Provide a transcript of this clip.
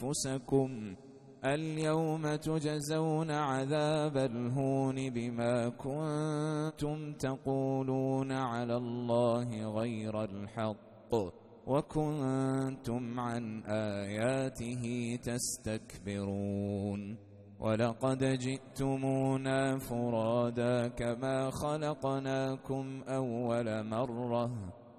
أنفسكم اليوم تجزون عذاب الهون بما كنتم تقولون على الله غير الحق وكنتم عن آياته تستكبرون ولقد جئتمونا فرادا كما خلقناكم أول مرة